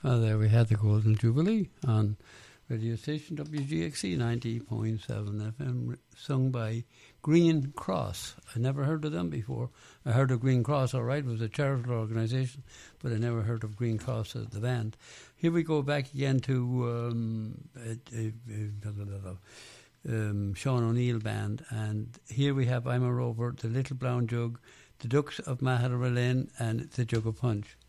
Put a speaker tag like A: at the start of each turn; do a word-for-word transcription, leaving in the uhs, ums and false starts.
A: Well, there we had the Golden Jubilee on radio station W G X C ninety point seven F M, sung by Green Cross. I never heard of them before. I heard of Green Cross, all right, it was a charitable organisation, but I never heard of Green Cross as the band. Here we go back again to um, uh, uh, um, Sean O'Neill Band, and here we have I'm a Rover, The Little Brown Jug, The Ducks of Mahalra Lane, and The Jug of Punch.